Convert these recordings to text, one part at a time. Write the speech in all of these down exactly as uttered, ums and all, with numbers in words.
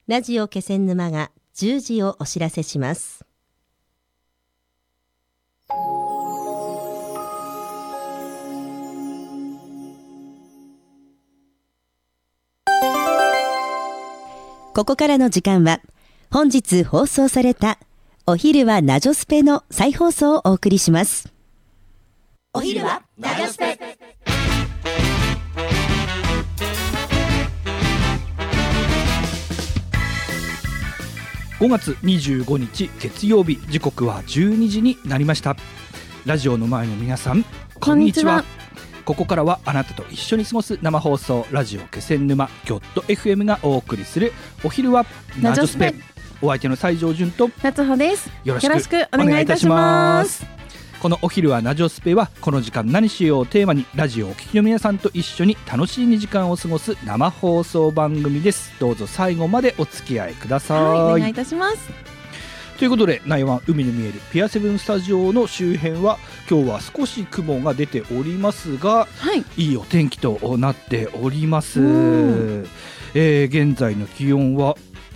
ラジオ気仙沼がじゅうじをお知らせします。ここからの時間は本日放送されたお昼はナジョスペの再放送をお送りします。 お昼はナジョスペ。ごがつにじゅうごにち月曜日、時刻はじゅうにじになりました。ラジオの前の皆さん、こんにちは。ここからはあなたと一緒に過ごす生放送、ラジオ気仙沼ギョット エフエム がお送りするお昼はナジョスペ。お相手の西条純と夏穂です。 よろしくよろしくお願いいたします。 このお昼はナジョスペは、この時間何しようをテーマにラジオをお聞きの皆さんと一緒に楽しいにじかんを過ごす生放送番組です。どうぞ最後までお付き合いください。 はい、お願いいたします。 ということで、内湾海の見えるピアセブンスタジオの周辺は今日は少し雲が出ておりますが、はい、いいお天気となっております。えー、現在の気温は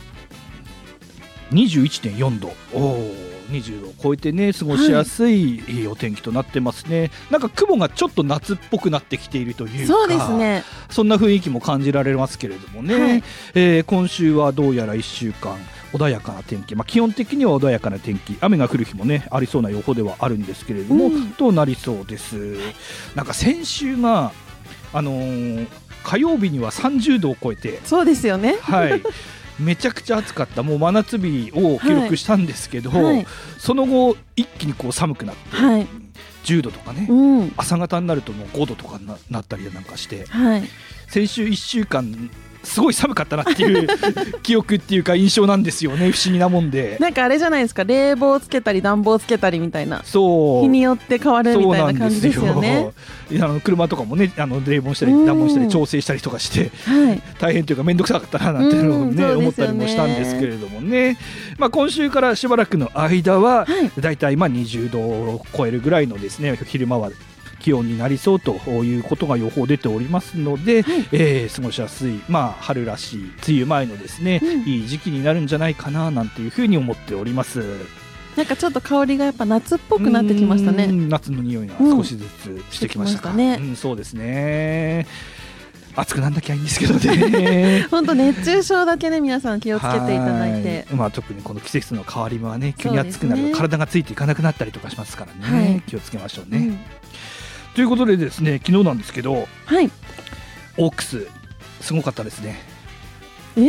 にじゅういってんよんど、おにじゅうどを超えてね、過ごしやすい、はい、いいお天気となってますね。なんか雲がちょっと夏っぽくなってきているというか、 そうですね、 そんな雰囲気も感じられますけれどもね、はい、えー、今週はどうやらいっしゅうかん穏やかな天気、まあ、基本的には穏やかな天気、雨が降る日もねありそうな予報ではあるんですけれども、うん、となりそうです。なんか先週が、あのー、火曜日にはさんじゅうどを超えて、 そうですよね、 はい、めちゃくちゃ暑かった、もう真夏日を記録したんですけど、はいはい、その後一気にこう寒くなって、はい、じゅうどとかね、うん、朝方になるともうごどとかに な, なったりなんかして、はい、先週いっしゅうかんすごい寒かったなっていう記憶っていうか印象なんですよね。不思議なもんで、なんかあれじゃないですか、冷房つけたり暖房つけたりみたいな、そう日によって変わるみたいな感じですよね。いや、あの車とかもね、あの冷房したり暖房したり調整したりとかして、はい、大変というか面倒くさかったななんていうのを、ね、思ったりもしたんですけれどもね、まあ、今週からしばらくの間は、はい、だいたいまあにじゅうどを超えるぐらいのですね、昼間は気温になりそうということが予報出ておりますので、はい、えー、過ごしやすい、まあ、春らしい梅雨前のですね、うん、いい時期になるんじゃないかななんていうふうに思っております。 なんかちょっと香りがやっぱ夏っぽくなってきましたね。 夏の匂いが少しずつしてきましたか、うんしてきましたね、うん、そうですね。暑くなんなきゃいいんですけどね本当熱中症だけね、皆さん気をつけていただいて、 まあ、特にこの季節の変わり目はね、急に暑くなる、ね、体がついていかなくなったりとかしますからね、はい、気をつけましょうね、うん、ということでですね、昨日なんですけど、はい、オークスすごかったですね。 え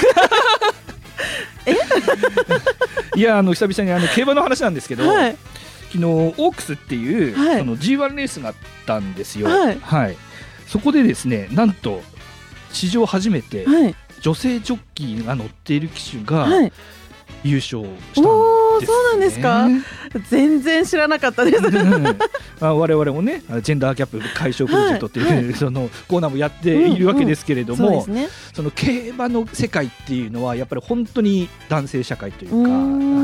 えいや、あの久々にあの競馬の話なんですけど、はい、昨日オークスっていう、はい、その ジーワン レースがあったんですよ、はいはい、そこでですね、なんと史上初めて女性ジョッキーが乗っている騎手が優勝したんですね。 おー、そうなんですか。全然知らなかったです、うんあ我々もね、ジェンダーギャップ解消プロジェクトっていう、はいはい、そのコーナーもやっているわけですけれども、うんうん そ, ね、その競馬の世界っていうのはやっぱり本当に男性社会というか、う